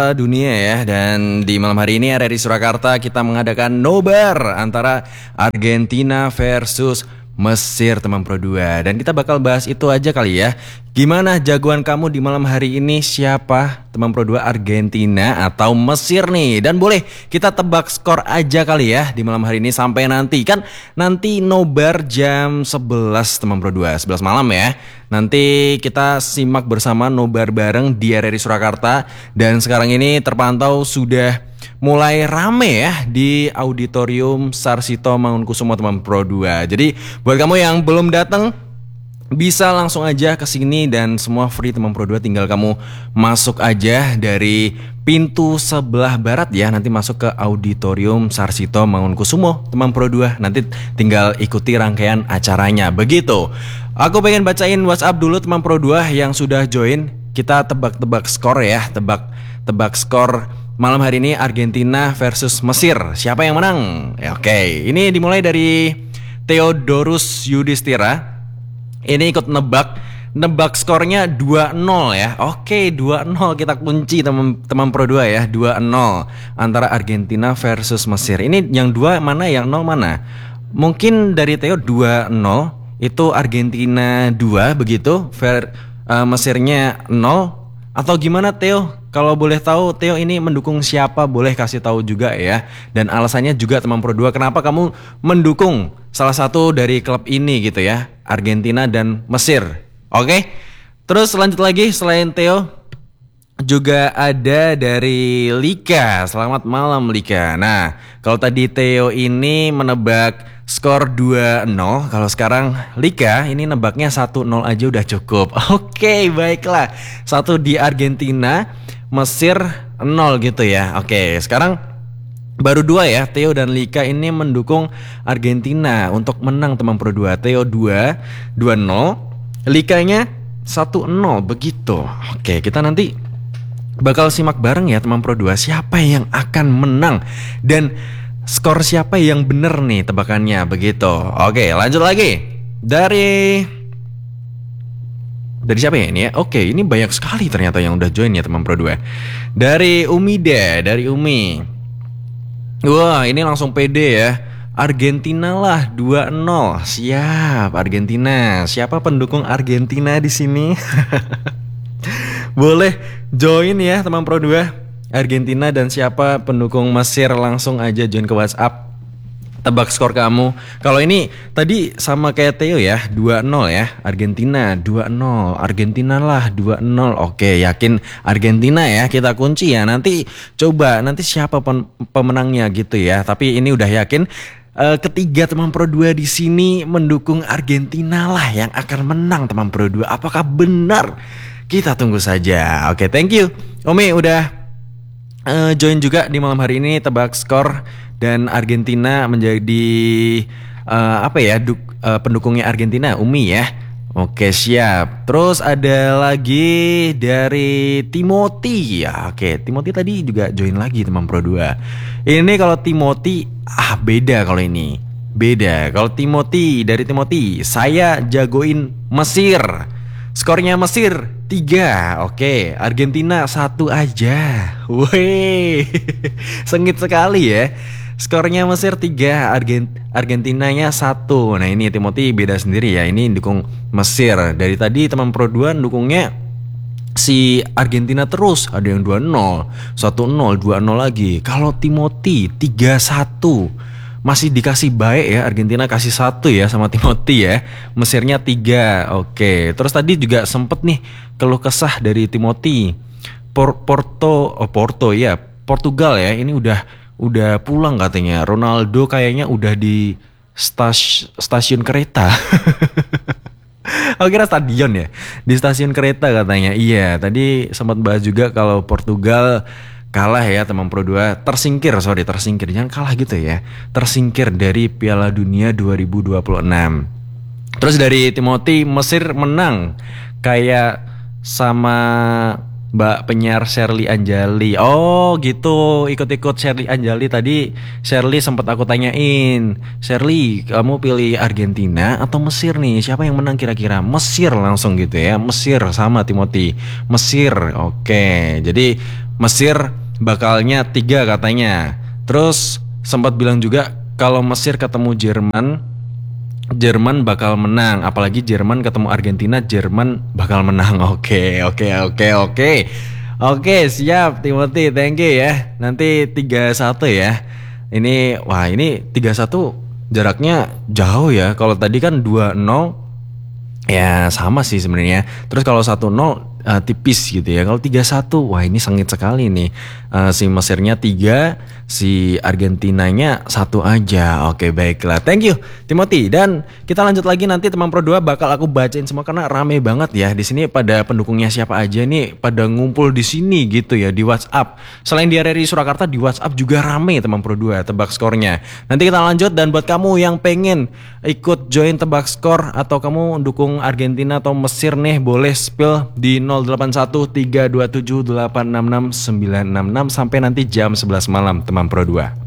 dunia ya. Dan di malam hari ini RRI Surakarta kita mengadakan nobar antara Argentina versus Mesir, teman Pro 2. Dan kita bakal bahas itu aja kali ya. Gimana jagoan kamu di malam hari ini? Siapa, teman Pro 2, Argentina atau Mesir nih? Dan boleh kita tebak skor aja kali ya di malam hari ini sampai nanti. Kan nanti nobar jam 11, teman Pro 2, 11 malam ya. Nanti kita simak bersama nobar bareng di RRI Surakarta. Dan sekarang ini terpantau sudah mulai rame ya di Auditorium Sarsito Mangunkusumo, teman Pro 2. Jadi buat kamu yang belum datang bisa langsung aja ke sini dan semua free, teman Pro 2. Tinggal kamu masuk aja dari pintu sebelah barat ya. Nanti masuk ke Auditorium Sarsito Mangunkusumo, teman Pro 2. Nanti tinggal ikuti rangkaian acaranya. Begitu. Aku pengen bacain WhatsApp dulu, teman Pro 2 yang sudah join. Kita tebak-tebak skor ya. Tebak skor malam hari ini Argentina versus Mesir. Siapa yang menang? Ya, oke. Ini dimulai dari Theodorus Yudhistira. Ini ikut nebak skornya 2-0 ya. Oke, 2-0 kita kunci, teman Pro 2 ya. 2-0 antara Argentina versus Mesir. Ini yang 2 mana, yang 0 mana? Mungkin dari Theo 2-0 itu Argentina 2 begitu, Mesirnya 0. Atau gimana Theo? Kalau boleh tahu Theo ini mendukung siapa, boleh kasih tahu juga ya. Dan alasannya juga, teman Pro 2, kenapa kamu mendukung salah satu dari klub ini gitu ya, Argentina dan Mesir. Oke. Terus lanjut lagi, selain Theo juga ada dari Lika. Selamat malam Lika. Nah, kalau tadi Theo ini menebak skor 2-0, kalau sekarang Lika ini nebaknya 1-0 aja udah cukup. Oke, baiklah. 1 di Argentina, Mesir 0 gitu ya. Oke, sekarang baru 2 ya. Theo dan Lika ini mendukung Argentina untuk menang, teman Pro 2. Theo 2-0, Likanya 1-0 begitu. Oke, kita nanti bakal simak bareng ya, teman Pro 2, siapa yang akan menang dan skor siapa yang bener nih tebakannya begitu. Oke, lanjut lagi. Dari siapa ya ini ya? Oke, ini banyak sekali ternyata yang udah join ya, teman Pro 2. Dari Umida, dari Umi. Wah, ini langsung pede ya. Argentina lah 2-0. Siap, Argentina. Siapa pendukung Argentina di sini? Boleh join ya, teman Pro 2. Argentina dan siapa pendukung Mesir langsung aja join ke WhatsApp. Tebak skor kamu. Kalau ini tadi sama kayak Theo ya, 2-0 ya. Argentina 2-0. Argentina lah 2-0. Oke, yakin Argentina ya, kita kunci ya. Nanti coba nanti siapa pemenangnya gitu ya. Tapi ini udah yakin. Ketiga teman Pro 2 di sini mendukung Argentina lah yang akan menang, teman Pro 2. Apakah benar? Kita tunggu saja. Oke, thank you Omi udah join juga di malam hari ini. Tebak skor dan Argentina menjadi pendukungnya Argentina, Umi ya. Oke, siap. Terus ada lagi dari Timothy ya. Oke, Timothy tadi juga join lagi, teman Pro 2. Ini kalau Timothy beda. Kalau ini beda. Kalau dari Timothy, saya jagoin Mesir. Skornya Mesir 3. Oke, Argentina 1 aja. Wih, sengit sekali ya. Skornya Mesir 3, Argentinanya 1. Nah ini Timothy beda sendiri ya. Ini dukung Mesir. Dari tadi teman Pro 2 dukungnya si Argentina terus. Ada yang 2-0, 1-0, 2-0 lagi. Kalau Timothy 3-1. Masih dikasih baik ya, Argentina kasih 1 ya sama Timothy ya. Mesirnya 3. Oke. Terus tadi juga sempet nih keluh kesah dari Timothy. Porto ya, Portugal ya. Ini udah pulang katanya. Ronaldo kayaknya udah di stasiun kereta. Oh, kira stadion ya. Di stasiun kereta katanya. Iya, tadi sempat bahas juga kalau Portugal kalah ya, teman Pro 2. Tersingkir. Jangan kalah gitu ya. Tersingkir dari Piala Dunia 2026. Terus dari Timothy, Mesir menang. Kayak sama Mbak penyiar Shirley Anjali. Oh gitu, ikut-ikut Shirley Anjali. Tadi Shirley sempat aku tanyain, Shirley kamu pilih Argentina atau Mesir nih? Siapa yang menang kira-kira? Mesir langsung gitu ya. Mesir sama Timothy. Mesir, oke. Jadi Mesir bakalnya 3 katanya. Terus sempat bilang juga kalau Mesir ketemu Jerman bakal menang, apalagi Jerman ketemu Argentina, Jerman bakal menang. Oke. Oke, siap Timothy, thank you ya. Nanti 3-1 ya. Ini 3-1 jaraknya jauh ya. Kalau tadi kan 2-0 ya sama sih sebenarnya. Terus kalau 1-0 tipis gitu ya. Kalau 3-1 wah ini sengit sekali nih. Si Mesirnya 3, si Argentinanya 1 aja. Oke, baiklah. Thank you Timothy. Dan kita lanjut lagi nanti teman Pro 2 bakal aku bacain semua karena rame banget ya. Di sini pada pendukungnya siapa aja nih pada ngumpul di sini gitu ya di WhatsApp. Selain di RRI Surakarta di WhatsApp juga rame teman Pro 2 tebak skornya. Nanti kita lanjut dan buat kamu yang pengen ikut join tebak skor atau kamu dukung Argentina atau Mesir nih boleh spill di 081327866966 sampai nanti jam 11 malam teman Pro 2.